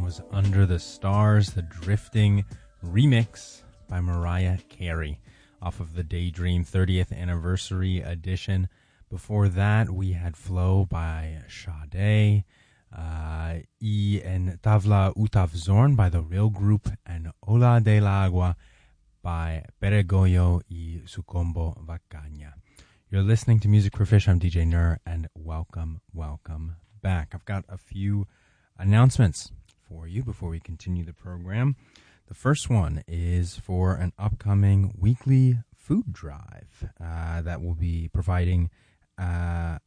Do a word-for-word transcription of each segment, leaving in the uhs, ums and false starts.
was Under the Stars, the Drifting remix by Mariah Carey off of the Daydream thirtieth Anniversary Edition. Before that, we had Flow by Sade, uh, Y en Tavla Utav Zorn by The Real Group, and Ola del Agua by Peregoyo y Sucombo Vacagna. You're listening to Music for Fish. I'm D J Nur, and welcome, welcome back. I've got a few announcements for you before we continue the program. The first one is for an upcoming weekly food drive uh, that will be providing uh,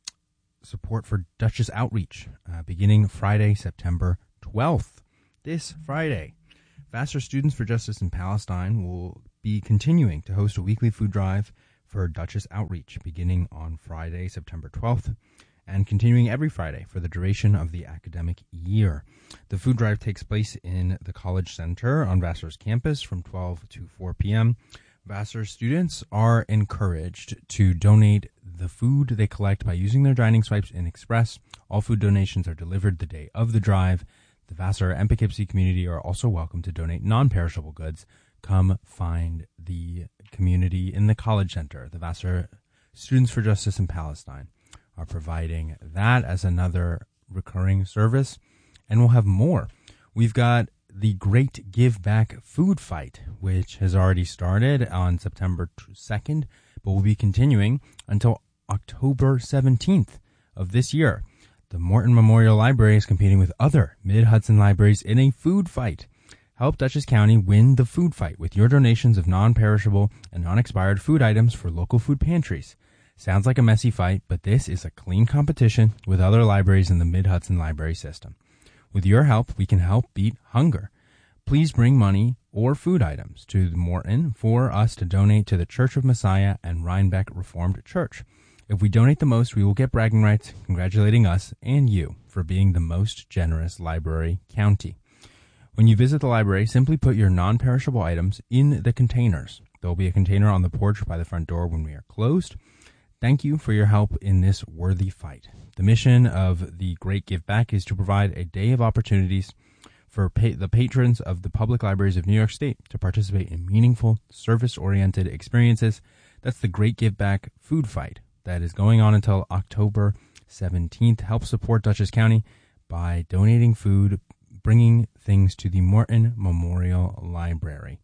support for Dutchess Outreach uh, beginning Friday, September twelfth. This Friday, Vassar Students for Justice in Palestine will be continuing to host a weekly food drive for Dutchess Outreach beginning on Friday, September twelfth, and continuing every Friday for the duration of the academic year. The food drive takes place in the College Center on Vassar's campus from twelve to four p.m. Vassar students are encouraged to donate the food they collect by using their dining swipes in Express. All food donations are delivered the day of the drive. The Vassar and Poughkeepsie community are also welcome to donate non-perishable goods. Come find the community in the College Center. The Vassar Students for Justice in Palestine are providing that as another recurring service, and we'll have more. We've got the Great Give Back Food Fight, which has already started on September second, but will be continuing until October seventeenth of this year. The Morton Memorial Library is competing with other Mid-Hudson libraries in a food fight. Help Dutchess County win the food fight with your donations of non-perishable and non-expired food items for local food pantries. Sounds like a messy fight, but this is a clean competition with other libraries in the Mid-Hudson library system. With your help, we can help beat hunger. Please bring money or food items to Morton for us to donate to the Church of Messiah and Rhinebeck Reformed Church. If we donate the most, we will get bragging rights congratulating us and you for being the most generous library county. When you visit the library, simply put your non-perishable items in the containers. There will be a container on the porch by the front door when we are closed. Thank you for your help in this worthy fight. The mission of the Great Give Back is to provide a day of opportunities for pa- the patrons of the public libraries of New York State to participate in meaningful, service-oriented experiences. That's the Great Give Back Food Fight that is going on until October seventeenth. Help support Dutchess County by donating food, bringing things to the Morton Memorial Library.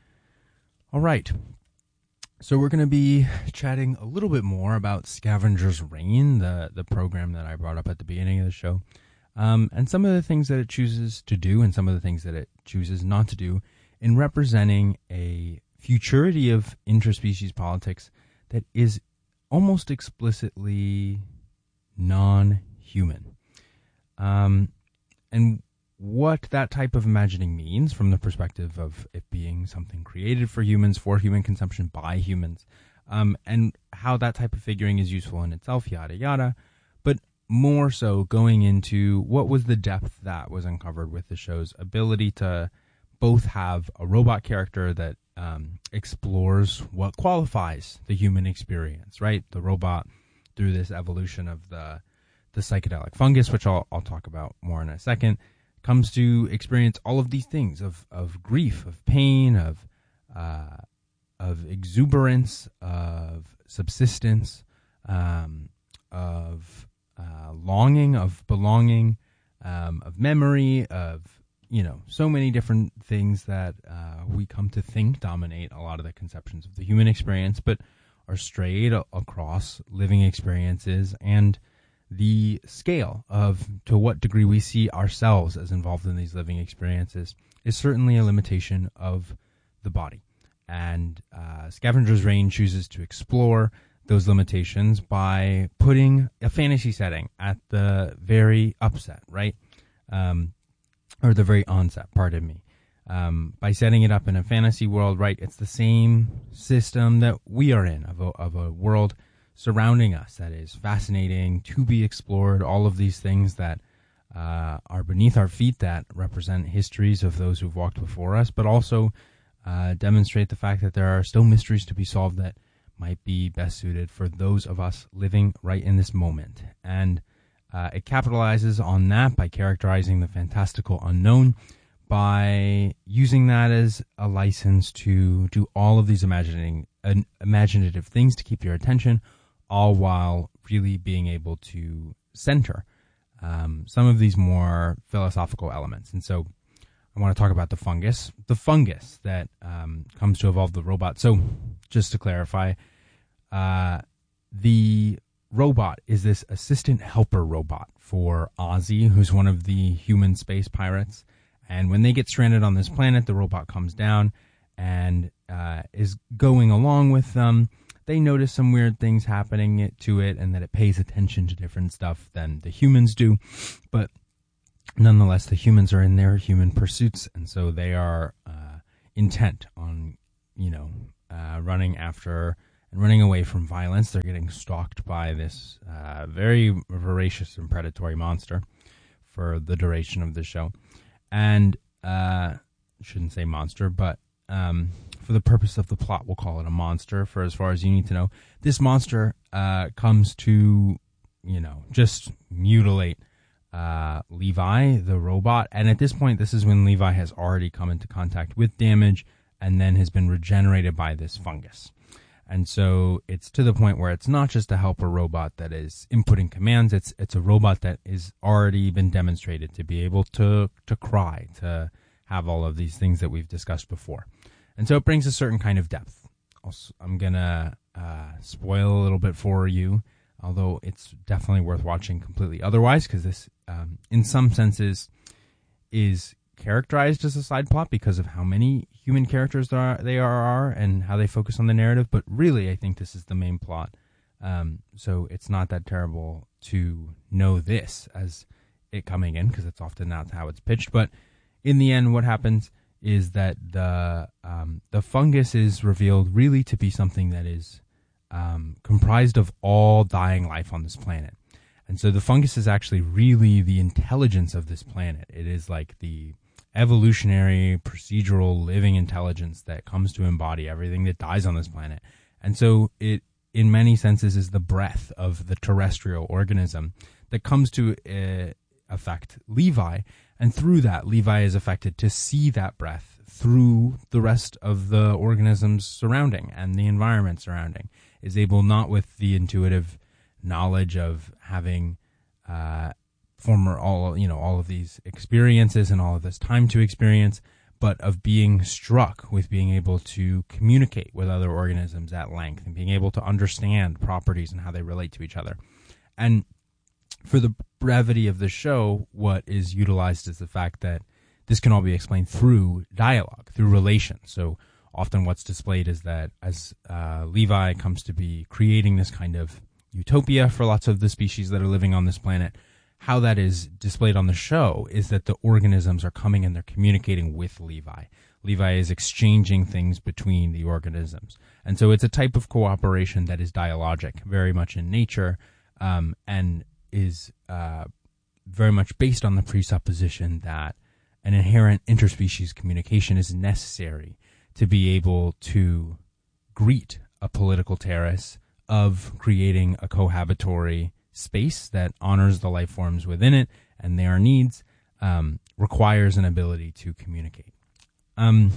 All right. So we're going to be chatting a little bit more about Scavenger's Reign, the, the program that I brought up at the beginning of the show, um, and some of the things that it chooses to do and some of the things that it chooses not to do in representing a futurity of interspecies politics that is almost explicitly non-human. Um, and what that type of imagining means from the perspective of it being something created for humans, for human consumption, by humans, um, and how that type of figuring is useful in itself, yada, yada. But more so going into what was the depth that was uncovered with the show's ability to both have a robot character that um, explores what qualifies the human experience, right? The robot through this evolution of the the psychedelic fungus, which I'll, I'll talk about more in a second, comes to experience all of these things of, of grief, of pain, of uh, of exuberance, of subsistence, um, of uh, longing, of belonging, um, of memory, of, you know, so many different things that uh, we come to think dominate a lot of the conceptions of the human experience, but are strayed a- across living experiences and the scale of to what degree we see ourselves as involved in these living experiences is certainly a limitation of the body. And uh, Scavenger's Reign chooses to explore those limitations by putting a fantasy setting at the very upset, right? Um, or the very onset, pardon me. Um, by setting it up in a fantasy world, right? It's the same system that we are in, of a, of a world surrounding us that is fascinating, to be explored, all of these things that uh, are beneath our feet that represent histories of those who've walked before us, but also uh, demonstrate the fact that there are still mysteries to be solved that might be best suited for those of us living right in this moment. And Uh, it capitalizes on that by characterizing the fantastical unknown, by using that as a license to do all of these imagining, uh, imaginative things to keep your attention, all while really being able to center um, some of these more philosophical elements. And so I want to talk about the fungus, the fungus that um, comes to evolve the robot. So just to clarify, uh, the robot is this assistant helper robot for Ozzy, who's one of the human space pirates. And when they get stranded on this planet, the robot comes down and uh, is going along with them. They notice some weird things happening to it and that it pays attention to different stuff than the humans do. But nonetheless, the humans are in their human pursuits, and so they are uh, intent on, you know, uh, running after and running away from violence. They're getting stalked by this uh, very voracious and predatory monster for the duration of the show. And uh, shouldn't say monster, but um, for the purpose of the plot, we'll call it a monster for as far as you need to know. This monster uh, comes to, you know, just mutilate uh, Levi, the robot. And at this point, this is when Levi has already come into contact with damage and then has been regenerated by this fungus. And so it's to the point where it's not just a helper robot that is inputting commands. It's it's a robot that is already been demonstrated to be able to to cry, to have all of these things that we've discussed before. And so it brings a certain kind of depth. Also, I'm going to uh, spoil a little bit for you, although it's definitely worth watching completely otherwise, because this, um, in some senses, is characterized as a side plot because of how many human characters there are, they are, are and how they focus on the narrative. But really, I think this is the main plot. Um, so it's not that terrible to know this as it coming in, because it's often not how it's pitched. But in the end, what happens is that the um, the fungus is revealed really to be something that is um, comprised of all dying life on this planet. And so the fungus is actually really the intelligence of this planet. It is like the evolutionary, procedural, living intelligence that comes to embody everything that dies on this planet. And so it, in many senses, is the breath of the terrestrial organism that comes to uh, affect Levi. And through that, Levi is affected to see that breath through the rest of the organisms surrounding and the environment surrounding, is able, not with the intuitive knowledge of having uh, former all you know all of these experiences and all of this time to experience, but of being struck with being able to communicate with other organisms at length and being able to understand properties and how they relate to each other. And for the brevity of the show, what is utilized is the fact that this can all be explained through dialogue, through relation. So often what's displayed is that as uh, Levi comes to be creating this kind of utopia for lots of the species that are living on this planet, how that is displayed on the show is that the organisms are coming and they're communicating with Levi. Levi is exchanging things between the organisms. And so it's a type of cooperation that is dialogic, very much in nature, um, and is uh, very much based on the presupposition that an inherent interspecies communication is necessary to be able to greet a political terrace of creating a cohabitory space that honors the life forms within it and their needs, um, requires an ability to communicate. Um,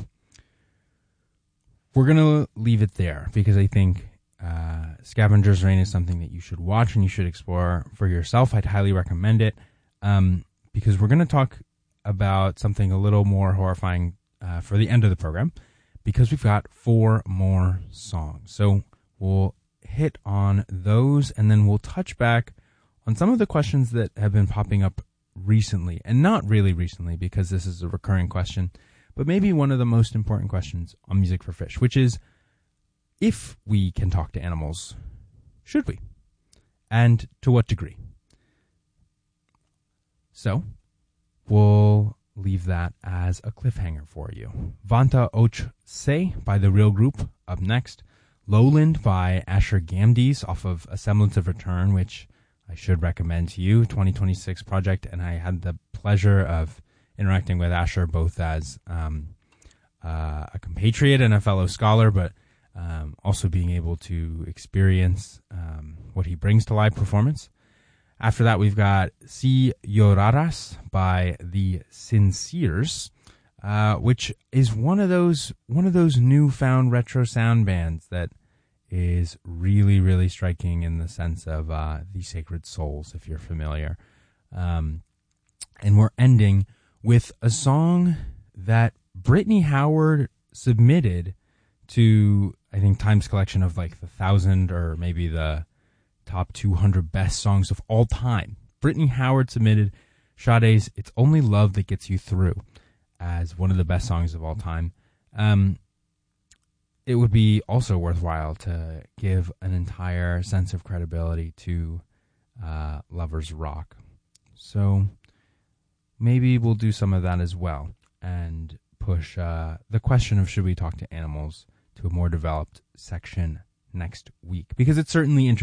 we're going to leave it there because I think uh, Scavenger's Reign is something that you should watch and you should explore for yourself. I'd highly recommend it um, because we're going to talk about something a little more horrifying uh, for the end of the program, because we've got four more songs. So we'll hit on those, and then we'll touch back on some of the questions that have been popping up recently, and not really recently because this is a recurring question, but maybe one of the most important questions on Music for Fish, which is, if we can talk to animals, should we? And to what degree? So we'll leave that as a cliffhanger for you. Vanta Och Se by The Real Group up next. Lowland by Asher Gamdis off of A Semblance of Return, which I should recommend to you, twenty twenty-six project. And I had the pleasure of interacting with Asher both as um, uh, a compatriot and a fellow scholar, but um, also being able to experience um, what he brings to live performance. After that, we've got Si Lloraras by the Sinceres, uh, which is one of those one of those newfound retro sound bands that is really, really striking in the sense of uh, the Sacred Souls, if you're familiar. Um, and we're ending with a song that Brittany Howard submitted to, I think, Time's collection of like the thousand or maybe the top two hundred best songs of all time. Brittany Howard submitted Sade's It's Only Love That Gets You Through as one of the best songs of all time. Um, it would be also worthwhile to give an entire sense of credibility to uh, Lovers Rock. So maybe we'll do some of that as well and push uh, the question of should we talk to animals to a more developed section next week, because it's certainly interesting.